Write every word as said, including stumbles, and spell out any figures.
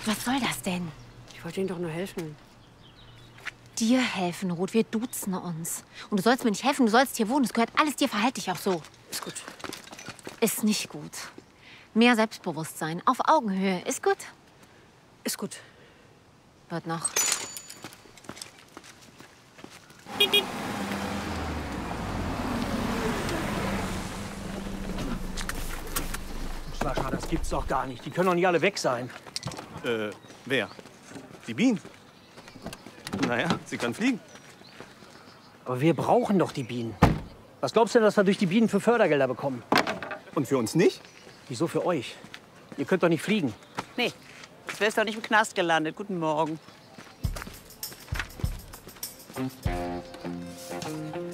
Was soll das denn? Ich wollte Ihnen doch nur helfen. Dir helfen, Ruth. Wir duzen uns. Und du sollst mir nicht helfen, du sollst hier wohnen. Das gehört alles dir, verhalte dich auch so. Ist gut. Ist nicht gut. Mehr Selbstbewusstsein. Auf Augenhöhe. Ist gut? Ist gut. Wird noch. Sascha, das gibt's doch gar nicht. Die können doch nicht alle weg sein. Äh, wer? Die Bienen? Naja, sie kann fliegen. Aber wir brauchen doch die Bienen. Was glaubst du denn, dass wir durch die Bienen für Fördergelder bekommen? Und für uns nicht? Wieso für euch? Ihr könnt doch nicht fliegen. Nee, jetzt wärst du doch nicht im Knast gelandet. Guten Morgen.